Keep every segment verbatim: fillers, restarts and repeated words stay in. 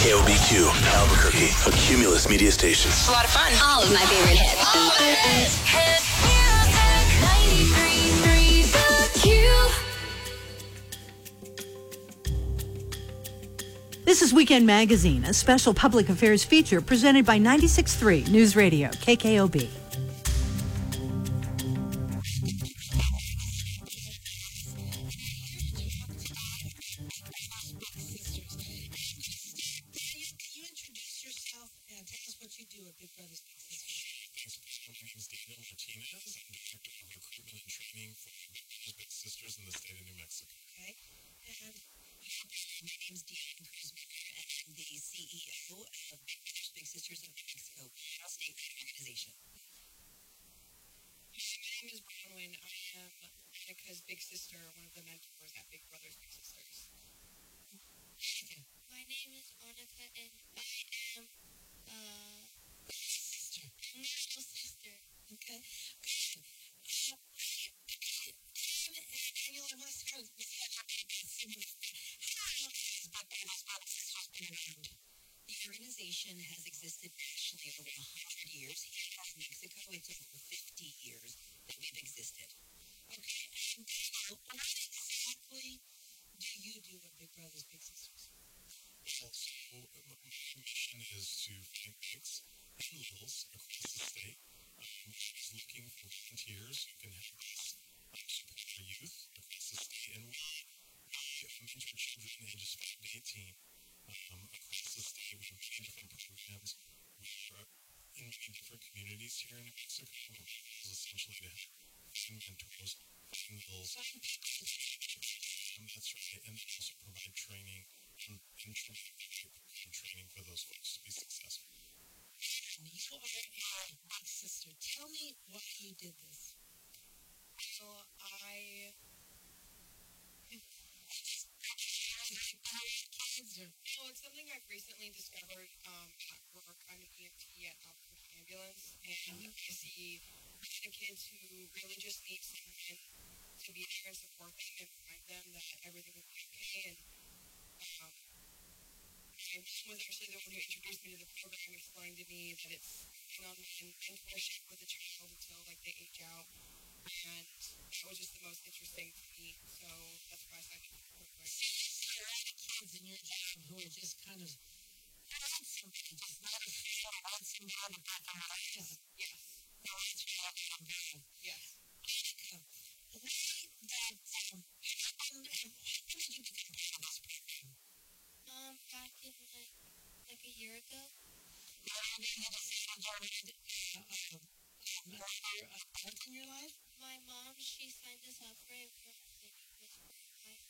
K O B Q, Albuquerque, a Cumulus media station. It's a lot of fun. All of my favorite hits. Hit music, ninety-three point three The Q. This is Weekend Magazine, a special public affairs feature presented by ninety-six point three News Radio, K K O B. Big sister, one of the mentors at Big Brothers Big Sisters. My name is Monica, and I am uh sister. I'm your little sister. Okay. Uh, Daniel, I want to start with the organization has existed nationally over one hundred years. Here in Mexico, it's over fifty years that we've existed. Okay, and so what exactly do you do at Big Brothers Big Sisters? Well, so my mission is to find kids and littles across the state. Um, is looking for volunteers who can help us um, support our youth across the state. And we, we um, mentor children ages five to eighteen um, across the state. We have many different programs. We're in many different communities here in New Mexico. But my goal is essentially to help find mentors, find littles. Um, that's right. And then also provide training and, and training for those folks to be successful. And you are a big sister. Tell me why you did this. So I... Well, it's something I've recently discovered um, at work. I'm an E M T at Albuquerque Ambulance, and mm-hmm. I see the kids who really just need someone to be there and support them and remind them that everything will be okay. And um, my mom was actually the one who introduced me to the program, explained to me that it's one-on-one mentorship with a child until like they age out, and that was just the most interesting to me. So that's why I signed up for the program. There are kids in your job who are just kind of want somebody, just not a feel, want somebody back in their lives. Yes. No, that's what I'm doing. Yes. Monica, what that, um, when, when did you become part of this program? Um, back in like, like a year ago. Yeah, and then you decided you wanted uh, uh, another adult in your life? My mom, she signed us up for it. We were planning this for her life.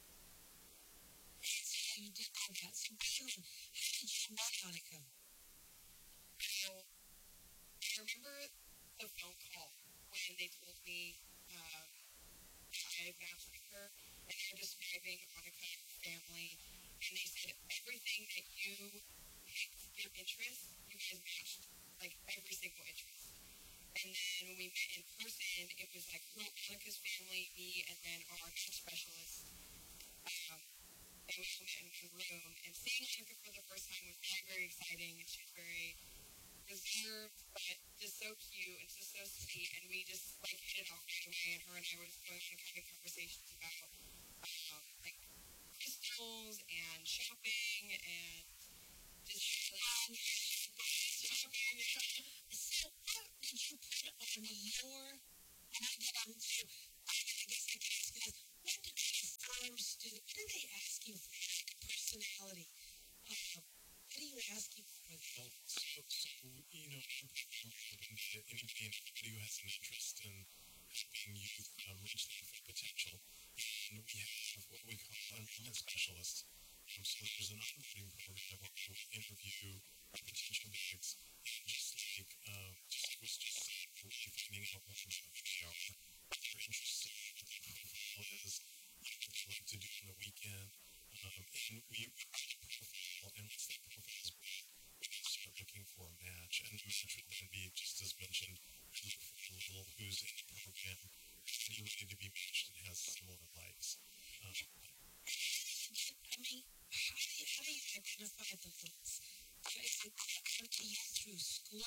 So you did all that. So Brandon, how did you meet Monica? So, I remember the phone call when they told me um, I had matched with her, and they were describing Monica and her family, and they said everything that you picked your interest, you guys matched, like every single interest. And then when we met in person, it was like Monica's family, me, and then our care specialist. Um, and we all met in one room. And seeing Monica for the first time was very, very exciting. And she was very reserved, but just so cute and just so sweet. And we just like hit it off right away. And her and I were just going on having conversations about um, like crystals and shopping and just like shopping. So what did you put on your, and I get on to, I guess I can ask you this, what did these firms do? What do they ask you for, like personality? Uh, what do you ask you for? Well, so, so, you know, I'm open to anybody and everybody who has an interest in helping youth um, reach their full potential. And we have what we call enrollment specialists. Um, so there's an onboarding program where we interview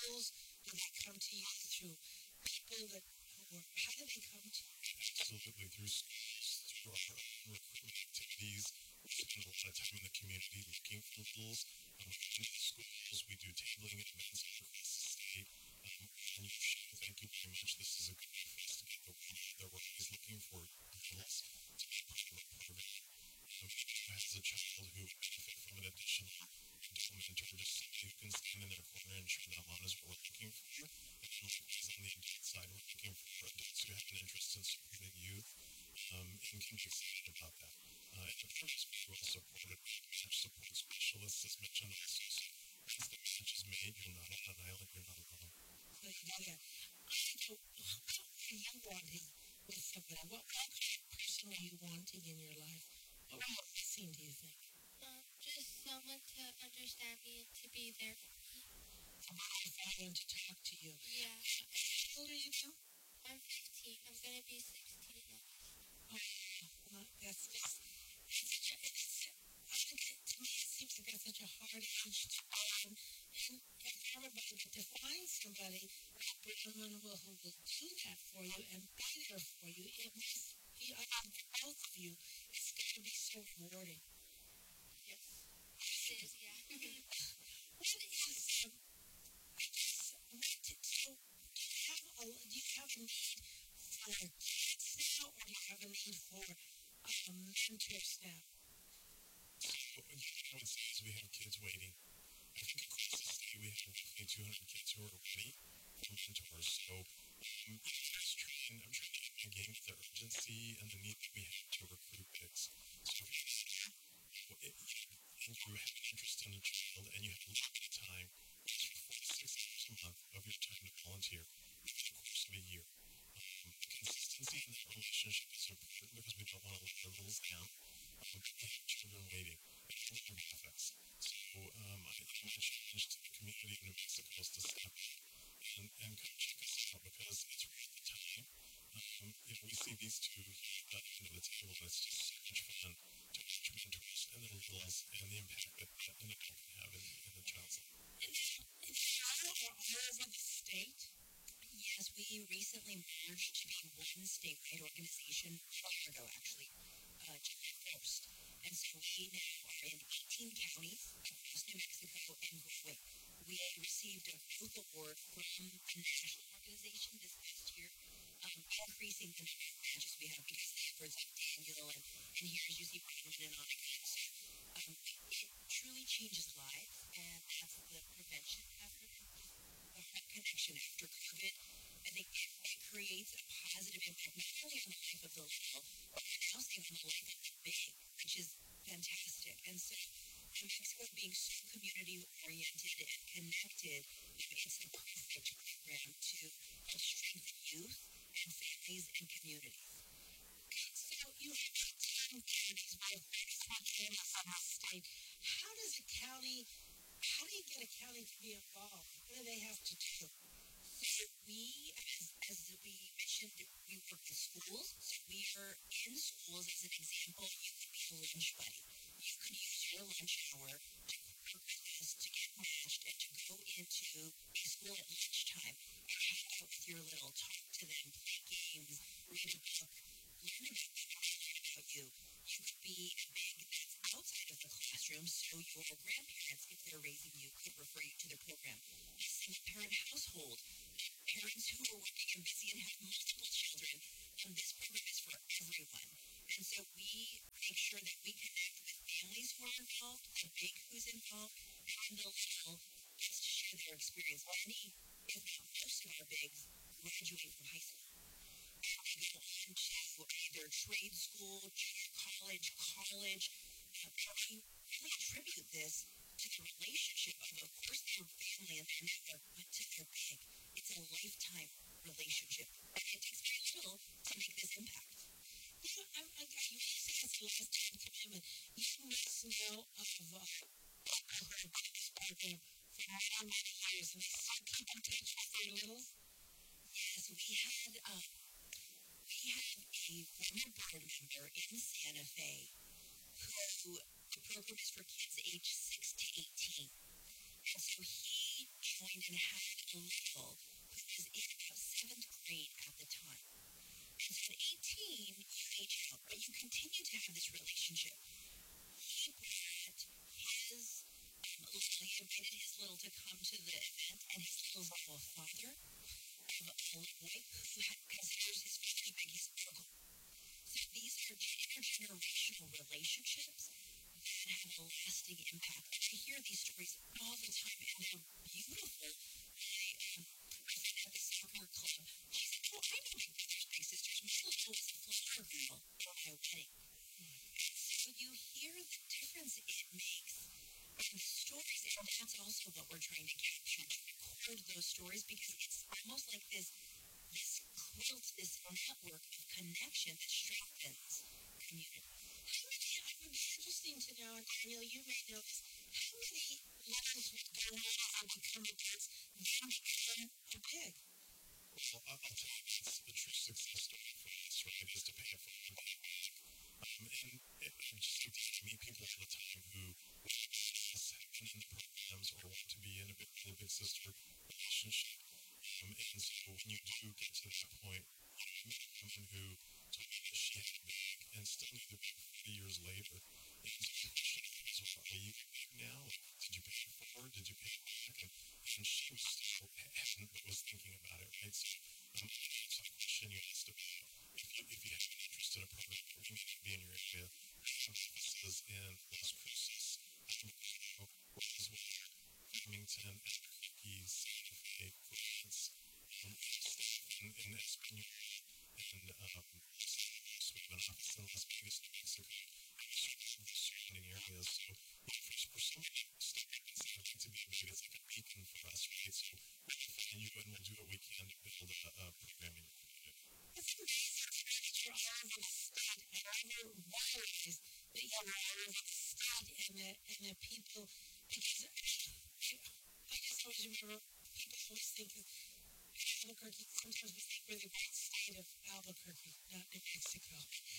schools? Do they come to you through people that, or how do they come to you? Absolutely, through schools, through our own recruitment activities. We spend a lot of time in the community looking for littles. Um, we go into the schools, we do tabling events across the state. Um, and you should, thank you very much. This is a good way for us to get the word out that we're always looking for littles to be part of our program. Um, if you has a child who would benefit from an additional adult mentor, just somebody who can stand in their corner and cheer them on is what we're looking for. And likewise on the adult side, we're looking for adults who have an interest in supporting youth um, and can be excited about that. Uh, and the programs are well supported by match support specialists, as mentioned also. So once the match is made, you're not on an island, you're not alone. So you know that. So what are you wanting with somebody? What, what kind of person are you wanting in your life? What are you missing, do you think? Um, just someone to understand me and to be there for me. Someone to talk to you. Yeah. How old are you now? I'm fifteen. I'm going to be sixteen in August. Oh, well, that's just, it's such a, it's, I think it, to me it seems like that's such a hard age to learn. And, and for everybody, but to find somebody who will, who will do that for you and be there for you, it must be, I think for both of you, it's going to be so rewarding. Yes. It is, yeah. What is, um, I guess, what, so, do you have a, do you have a need for kids now, or do you have a need for um, mentors now? So again, what I would say is we have kids waiting. I think across the state we have roughly two hundred kids who are ready for mentors. So um, I'm just trying, I'm trying to get my game with the urgency and the need that we have to recruit kids. So if you're listening, and you have an interest in a child and you have a little bit of time, just for four to six hours a month of your time to volunteer over the course of a year. Um, consistency in that relationship is important because we don't want to let our littles down. Um, but we have children waiting and demographics. So um, I, my challenge to the community in New Mexico is to step up and, and come check us out because it's worth the time. Um, you know, we see these two at the end of the table, and it's just so much fun to watch mentors and their littles and the impact that, that an adult can have in, in a child's life. And now are all over the state? Yes, we recently merged to be one statewide organization, a year ago actually, uh, July first. And so we now are in eighteen counties across New Mexico and growing. We received a growth award from a national organization this past year, um, increasing the number of branches we have because of the efforts of Daniel and, and here as you see Brandon and Annika. So um, it truly changes lives, and that's the prevention effort, the heart connection after COVID. I think it, it creates a positive impact not only on the life of the little, but also on the life of the big, which is fantastic. And so New Mexico being so community-oriented and connected, it's the perfect program to help strengthen youth and families and communities. So you have ten counties with thirty-three counties in the state. How does a county, how do you get a county to be involved? What do they have to do? So we, as, as we mentioned, we work with schools. So we are in schools, as an example, you could be a lunch buddy. You could use your lunch hour to work with us to get matched and to go into a school at lunchtime and hang out with your little, talk to them, play games, read a book, learn about them, learn about you. You could be a big that's outside of the classroom, so your grandparents, if they're raising you, could refer you to the program. A single parent household, parents who are working and busy and have multiple children, and this program is for everyone. And so we make sure that we connect with families who are involved, the big who's involved, and the little just to share their experience. Many, if not most of our bigs, graduate from high school. And they go on to either trade school, junior college, college, uh, and we really attribute this to the relationship of, of course, their family and their network, but to their big. It's a lifetime relationship. And it takes very little to make this impact. You know, I'm, I, you say it's the last time commitment. You must know of uh, people who have done this program for many, many years, and they still keep in touch with their littles. Yes, we had, um, we have a former board member in Santa Fe who, the program is for kids aged six to eighteen. And so he joined and had a lasting impact. And I hear these stories all the time, and they're beautiful. I, um, my friend at the soccer club, she said, "Oh, I know Big Brothers Big Sisters. My little was a flower girl at my wedding." So you hear the difference it makes in the stories, and that's also what we're trying to capture, to record those stories, because it's almost like this this quilt, this network of connection that strengthens community. How many, it would be interesting to know, and Daniel, you may know this, how many letters would go on to become a kids, then become a pig? Well, I'll tell you, it's the true success story for us, right, is to pay it forward back. Um, and it, I'm just like to meet people all the time who have been in the programs or want to be in a big brother, big sister relationship. Um, and so when you do get to that point, you know, I met a woman who told me that she had a bag and still knew the bag forty years later. And so the question is, well, are you big now? Like, did you pay it forward? Did you pay it back? And, and she was still, hadn't, but was thinking about it, right? So um, it's a question you asked about. If you, if you have an interest in a program that we may not be in your area, some offices in Las Cruces, Albuquerque, Roswell, Farmington, Albuquerque, Santa Fe, Florence, um, staff in, in Española, and um, so we have an office in Las Vegas, New Mexico, and the surrounding areas. So you know, for, for somebody to start and say, I'd like to be big, it's like a beacon for us, right? So we'll find you and we'll do what we can to build a, a program in your community. It's amazing for all of the state and other waterways that you are all of the state and the, and the people, because I, I just always remember people always think of Albuquerque, sometimes we think we're the great state of Albuquerque, not New Mexico.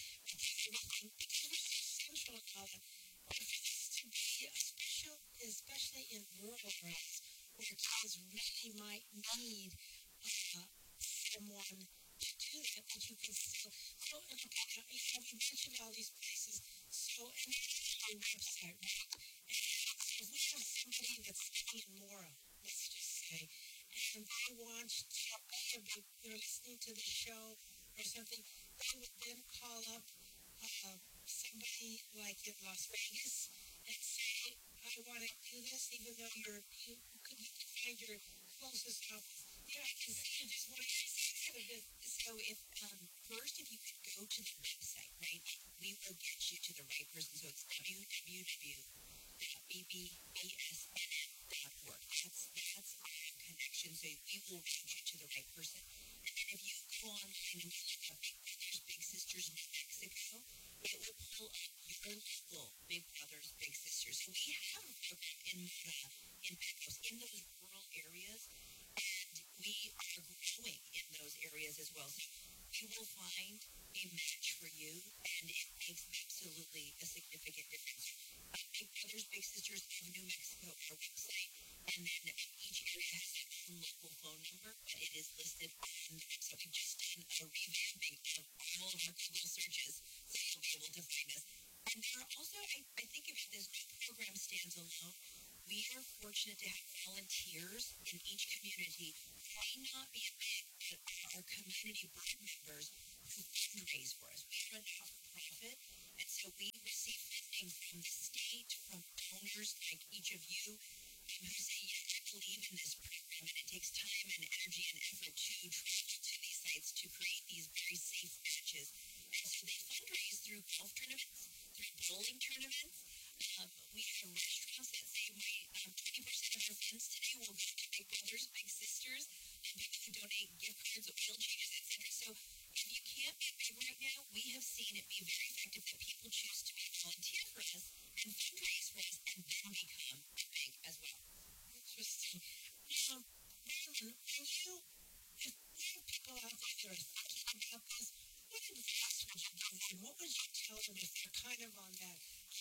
Because we're so central and all that. But for this to be a special, especially in rural areas where kids really might need uh, someone to do that, but you can still, so, and okay, now, you know, we mentioned all these places, so, and there's a website, right? And so if we have somebody that's living in Mora, let's just say, and they want to, they're listening to the show or something, they would then call up uh, somebody like in Las Vegas and say, I want to do this, even though you're, you could find your closest office. Yeah, I can see you just want to say this. So if, um, first, if you could go to the website, right, we will get you to the right person. So it's w w w dot b b b s n m dot org. That's, that's our connection. So we will route you to the right person. And then if you go online and you look up Big Brothers Big Sisters New Mexico, it will pull up your local Big Brothers Big Sisters. So we have a program in Mora, in Pecos, in those rural areas, and we are growing in those areas as well. So you will find a match for you, and it makes absolutely a significant difference. Uh, Big Brothers Big Sisters of New Mexico, our website, and then each area has its own local phone number, but it is listed on the website. We've just done a revamping of all of our Google searches, so you'll be able to find us. And there are also, I, I think if this program stands alone, we are fortunate to have volunteers in each community who may not be big, but are community board members who fundraise for us. We run not-for-profit, and so we receive funding from the state, from donors like each of you, who say, yes, I believe in this program, and it takes time and energy and effort to travel to these sites to create these very safe matches. And so they fundraise through golf tournaments, through bowling tournaments. Um, we have restaurants that say, my um, twenty percent of our funds today will go to Big Brothers Big Sisters, and people who donate gift cards, oil changes, et cetera. So if you can't be big right now, we have seen it be very effective that people choose to be volunteer for us and fundraise for us and then become big as well. Interesting. Um, Marilyn, when you, if we have people out there that are thinking about this, what advice would you give them? What would you tell them if they're kind of on that?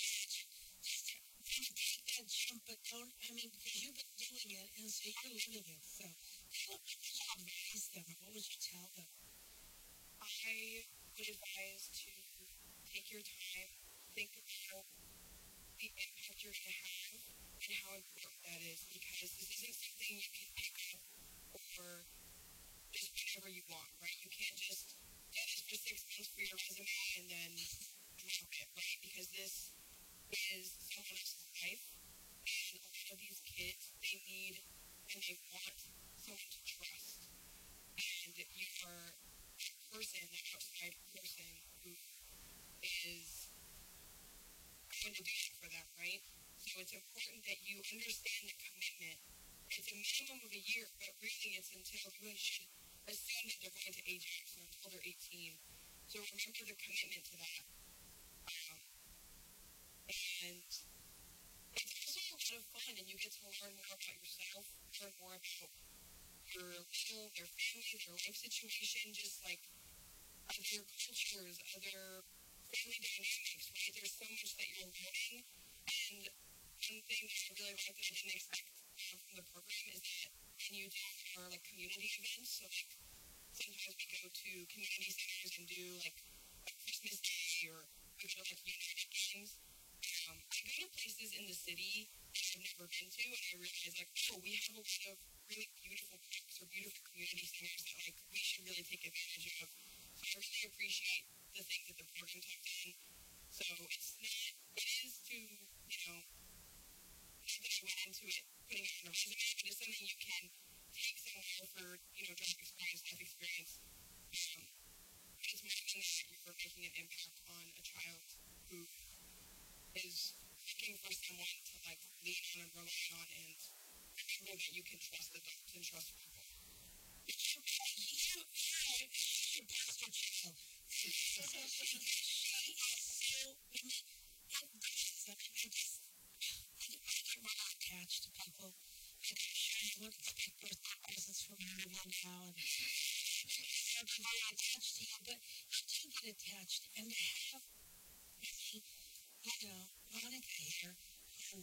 Just kind of take that jump, but don't, I mean, because you've been doing it, and so you're living it. So what would you advise them, or what would you tell them? I would advise to take your time, think about the impact you're going to have and how important that is, because this isn't something you can pick up or just whenever you want, right? You can't just do this for six months for your resume and then drop it, right? Because this is someone else's life, for that person, that outside person who is going to do that for them, right? So it's important that you understand the commitment. It's a minimum of a year, but really it's until you should assume that they're going to age out, so until they're eighteen. So remember the commitment to that. Um, and it's also a lot of fun, and you get to learn more about yourself, learn more about your little, their family, their life situation, just like other cultures, other family dynamics, right? There's so much that you're learning. And one thing that I really like that I didn't expect um, from the program is that when you do our like community events, so like sometimes we go to community centers and do like a Christmas Day or we go to like United Games. Um, I go to places in the city that I've never been to, and I realize like, oh, we have a lot of really beautiful parks or beautiful community centers that like we should really take advantage of. So I really appreciate the things that the program tucks in. So it's not, it is to, you know, not that I went into it putting it on a resume, but it's something you can take somewhere for, you know, job experience, life experience. Um, it's more than that you're making an impact on a child who is looking for someone to like lean on and rely on, and remember that you can trust adults and trust people. You, you, you, you, Pastor Jill. She is so, I mean, it does. I mean, I just, I get really attached to people. Like, I won't expect birthday presents from any of you now, and I'm very attached to you, but you do get attached, and to have, I mean, you know, Monica here, who,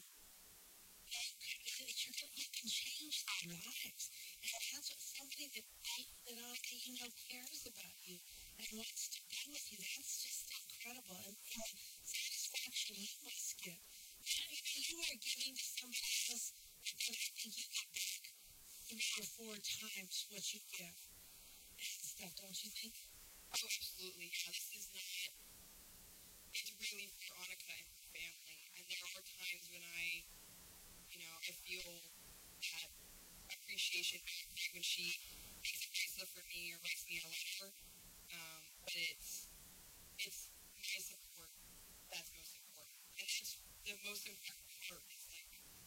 you can, you can change their lives. And that's what somebody that, that Monica, you know, cares about you and wants to be with you. That's just incredible. And, and the satisfaction you must get. You know, you are giving to somebody else, and I think you get back three or four times what you give and stuff, don't you think? Oh, absolutely. Yeah, this is not, it's really for Annika and her family. And there are times when I, you know, I feel that appreciation when she makes a bracelet for me or writes me a letter. Um, but it's, it's my support that's most important. And that's the most important part is like,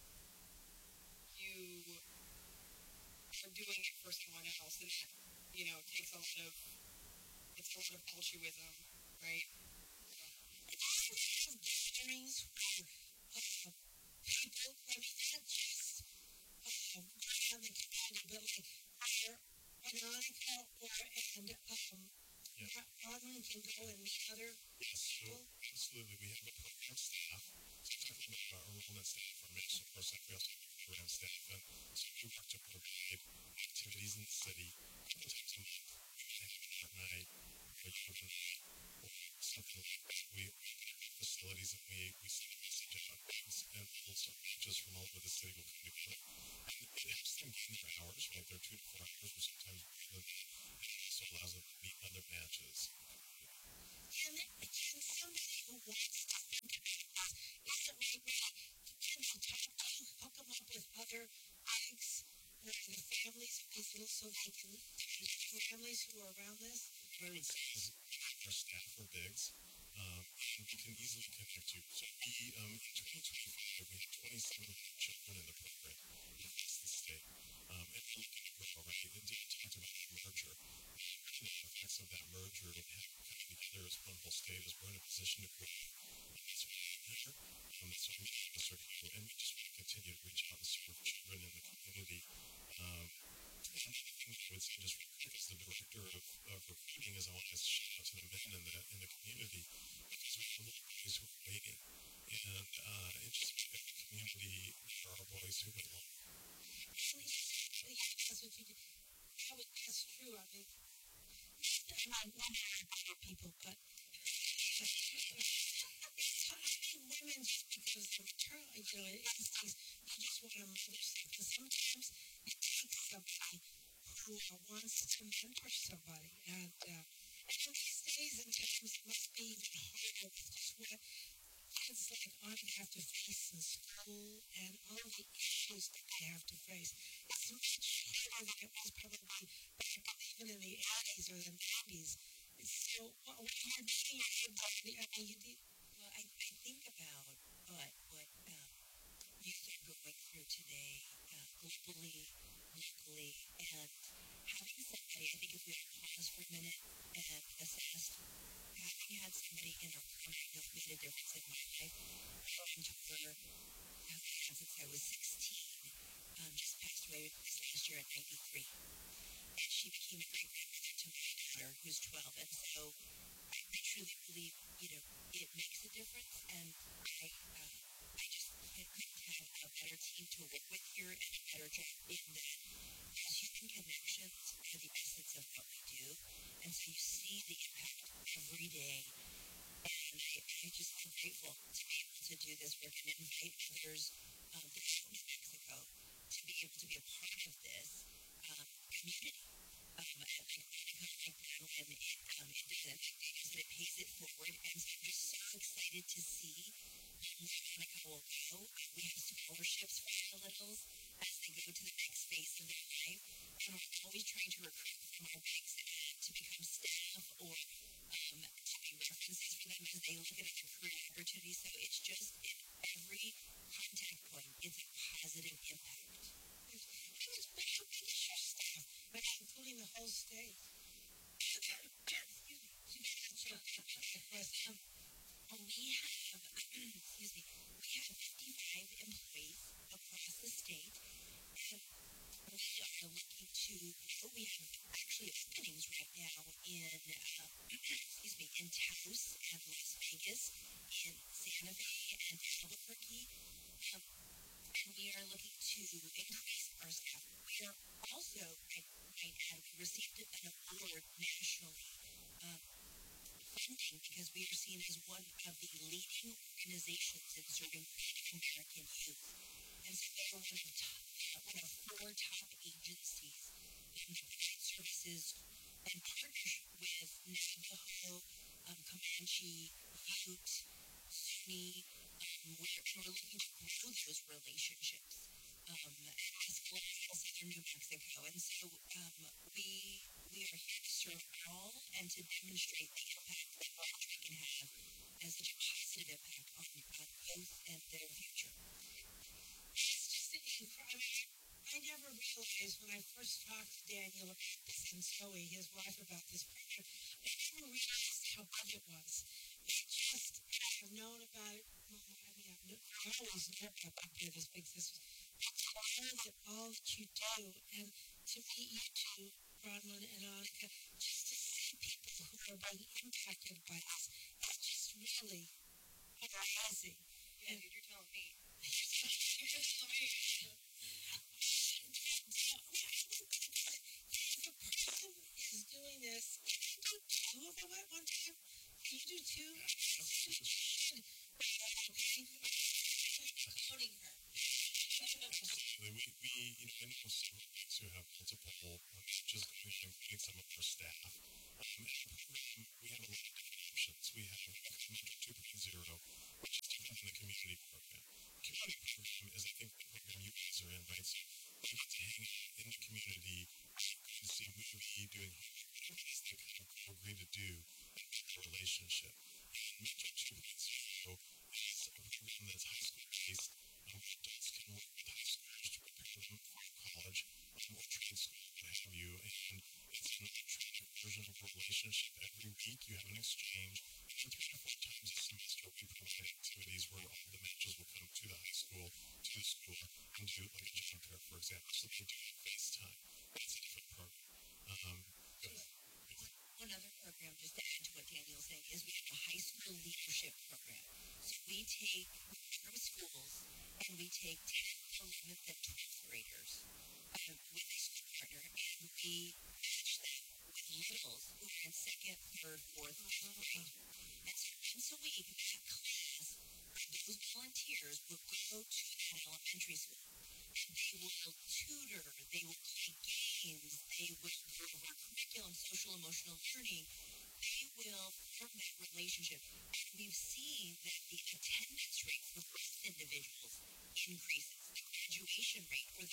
you are doing it for someone else. And that, you know, takes a lot of, it's a lot of altruism, right? So. And I have gatherings where uh, people, I mean, not just um, around the community, but like where Monica or and um, Yes. Rodman can go and meet other Yes, so people. absolutely. We have a program staff. So talking about our enrollment staff, our mission, of course, we also have program staff. And so we work to provide activities in the city. Oftentimes a month, we might have a art night, or a yoga night, or something like that. We open up facilities and we, we send a message out. Kids and little just from all over the city will come together. And it helps them gain their hours, right? They're two to four hours, or sometimes more than that. And it also allows them to meet other matches. And, and somebody who wants to think about this isn't maybe can they talk to you, hook them up with other eggs or the families of these little so they can the families who are around this? What I would say is our staff are bigs, um, and we can easily connect you. So we, um, in twenty twenty-five, we have twenty-seven hundred children in the program across the state, um, and we're looking to grow, right? And Dan talked about the merger. The effects of that merger and have come together as one whole state as we're in a position to grow. And that's why I'm here. Um, that's why I'm here to serve you. And we just want to continue to reach out and serve children in the community. Um, and the other thing I would say, just real quick, as the director of, of recruiting, is I want to shout out to the men in the in the community because we have little boys who are waiting, and uh, it's just in the community there are boys who wait long. That's what you do. That was, that's true. I mean, I'm not one of people, but it's, I think women just because of maternal, you know, instincts, you just want to mother something. Sometimes it takes somebody who uh, wants to mentor somebody, and uh, and in these days and times it must be even harder with just what kids like Annika have to face in school and all of the issues that they have to face. It's much harder than it was probably back even in the eighties or the nineties. So what, what you're doing, you're, I mean, you do, Well, I, I think about what what um, youth are going through today, uh, globally, locally, and having somebody. I think if we all pause for a minute and assess, having had somebody in our corner who made a difference in my life, a mentor, I've had since I was sixteen, um, just passed away this last year at ninety-three, and she became a great grandmother to my daughter, who's twelve, and so I, I truly believe, you know, it makes a difference, and I, uh, I just I couldn't have a better team to work with here and a better job in that those human connections are the essence of what we do, and so you see the impact every day, and I, I just feel grateful to be able to do this work and invite others um, that are in Mexico to be able to be a part of this um, community. Um, at like Monica, like now, and it, um, it doesn't, that it pays it forward, and so I'm just so excited to see um, where Monica will go. We have scholarships for the littles as they go to the next phase of their life, and we're always trying to recruit from our banks to become staff or um, to be references for them as they look at other career opportunities. So it's just in every contact point, it's a positive impact. it was better than your staff, but including the whole state. Excuse me. That's your question. Um, we have, excuse me, we have fifty-five employees across the state, and we are looking to grow. We have actually openings right now in, uh, excuse me, in Taos and Las Vegas, in Santa Fe and Albuquerque. Um, and we are looking to increase our staff. We are also, I might add, we received an award nationally um, funding because we are seen as one of the leading organizations in serving Native American youth. And so we are one of, top, uh, one of four top agencies in the provide services and partnership with Navajo, um, Comanche, Ute, Zuni. Um, we're, and we're looking to grow those relationships um, as well as southern New Mexico. And so um, we we are here to serve all and to demonstrate the impact that we can have as such a positive impact on, on youth and their future. It's just incredible. I never realized when I first talked to Daniel about this and Zoe, his wife, about this program, I never realized how big it was. It just, I've known about it, well, I mean, I've kn- I always knew about Big Bear, this big system. But to learn that all that you do, and to meet you two, Bronwyn and Annika, just to see people who are being impacted by this, it's just really amazing. Yeah, dude, you're telling me. You're just amazing. If a person is doing this, can you do two of them at one time? Can you do two? Owning her. Absolutely. We, we, you know, I know some folks who have multiple branches going on, including some of our staff. Um, and the program, we have a lot of different options. We have Mentor two point oh, which is different than the community program. The community program is, I think, the program you guys are in, right? So you get to hang out in the community, to see a movie, doing whatever it is they kind of agree to do, and build a relationship. Mentor two point oh is a program that's high school based. Um, adults can work with high schoolers to prepare them for college um, or trade school, what have you. And it's an electronic version of a relationship. Every week you have an exchange. And three to four times a semester we provide activities where all the matches will come to the high school, to the school, and do like a job fair, for example. So they do FaceTime. That's a different program. Um, go ahead. One other program, just to add to what Daniel's saying, is we have a high school leadership program. So we take, we partner with schools, and we take tenth, eleventh, and twelfth graders uh, with a school partner, and we match them with littles who are in second, third, fourth, fifth grade. And so once a week, that class, those volunteers will go to that elementary school. They will tutor, they will play games, they will go over curriculum, social, emotional learning. They will form that relationship. And we've seen that the attendance rate for both individuals increases. The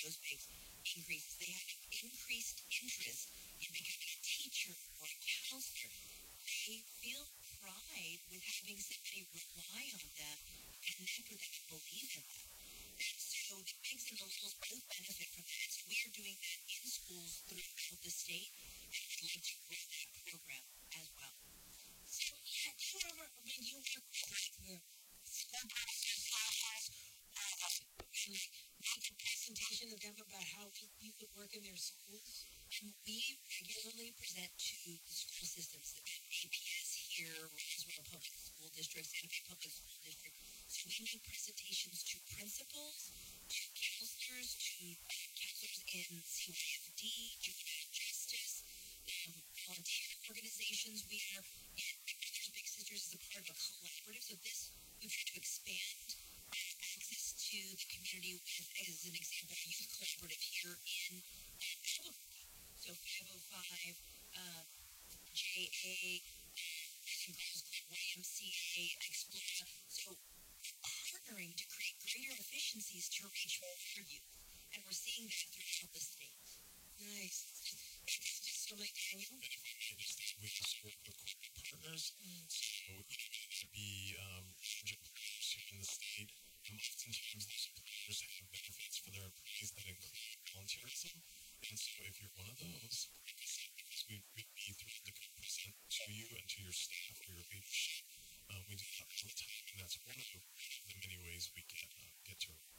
those big increases. They have increased interest in becoming a teacher or a counselor. They feel pride with having somebody rely on them, connect with them, and believe in them. And so the bigs and the littles both benefit from that. So we are doing that in schools throughout the state, and we'd like to grow that program as well. So, yeah, do you ever, I mean, you work with like the school board associations, uh, and make a presentation to them about how you could work in their schools? And we regularly present to the school systems, the A P S here, Roswell Public School District, Santa Fe Public School District. So we make presentations to principals, to counselors, to uh, counselors in C Y F D, juvenile justice, um, volunteer organizations. We are in Brothers Big Sisters as a part of a collaborative. So this, we've tried to expand access to the community with, as an example, a youth collaborative here in Albuquerque. So five oh five, uh, J A, and Girls Club, Y M C A, Explora. So partnering to create greater efficiencies to reach more youth. And we're seeing that throughout the state. Nice. It's just so like Daniel. It is that we just work with corporate partners. Mm. So it could be um, large employers here in the state. Um, oftentimes those employers have benefits for their employees that include volunteerism. And so if you're one of those, we would be thrilled to present to you and to your staff or your leadership. Um, we do that all the time, and that's one of the, the many ways we get uh, get to it.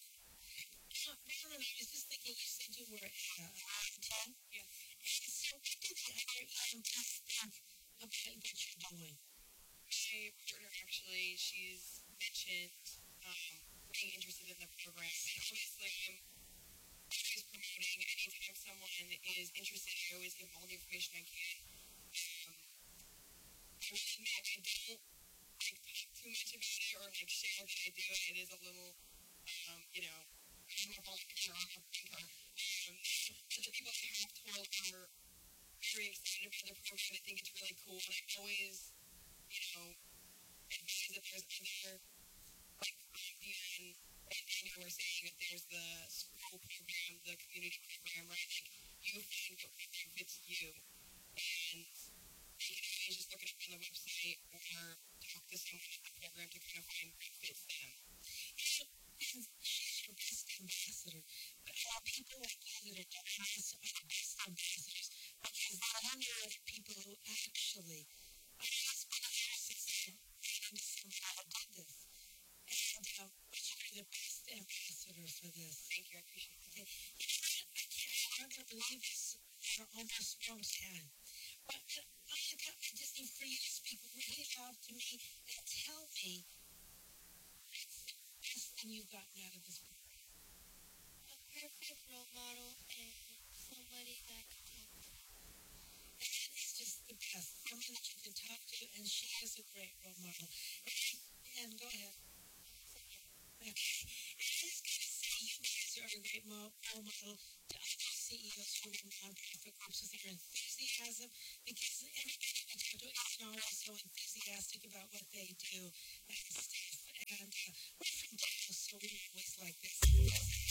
Uh, Marilyn, I was just thinking, you said you were at uh, I M T. Yes. And so what did the other E M Ts think about what you're doing? My partner actually, she's mentioned um, being interested in the program. And obviously, I'm always promoting. Anytime someone is interested, I always give them all the information I can. Um, I will admit, I don't like talk too much about it or like share that I do it. It is a little, um, you know, I'm a volunteer, I'm a thinker. Um, but the people I have told are very excited about the program. I think it's really cool, and I always, you know, advise that there's other, like, Dion and Daniel were saying that there's the school program, the community program, right? Like, you find what program fits you, and you can always just look it up on the website or talk to someone at the program to kind of find what fits them. You know, and she's your best ambassador, but are people like you that are just are the best ambassadors? Because there are other people who actually are just processes and somehow did this. And uh, but you're the best ambassador for this. Thank you, I appreciate that. Okay. I can't, I'm not going to believe this. We're almost almost time. But uh, Monica, I just need for you to speak really loud to me and tell me what's the best thing you've gotten out of this program. A perfect role model and somebody that I can talk to. And it's just the best. Someone that you can talk to, and she is a great role model. And, she, and go ahead. Okay. And I just got to say, you guys are a great mo- role model to other C E Os who run nonprofit groups with your enthusiasm, because everybody I talk to is always so enthusiastic about what they do and stuff. And uh,